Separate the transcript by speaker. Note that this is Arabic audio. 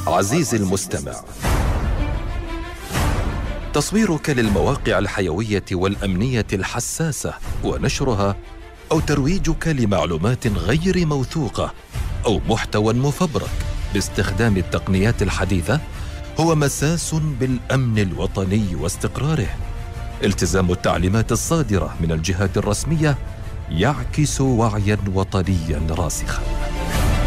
Speaker 1: عزيزي المستمع، تصويرك للمواقع الحيوية والأمنية الحساسة ونشرها، أو ترويجك لمعلومات غير موثوقة أو محتوى مفبرك باستخدام التقنيات الحديثة هو مساس بالأمن الوطني واستقراره. التزام التعليمات الصادرة من الجهات الرسمية يعكس وعياً وطنياً راسخاً.